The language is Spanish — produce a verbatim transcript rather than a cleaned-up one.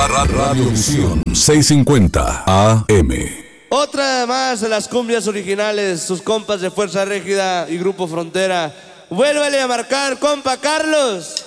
Radio Visión seiscientos cincuenta A M. Otra más de las cumbias originales, sus compas de Fuerza Régida y Grupo Frontera. Vuélvele a marcar, compa Carlos.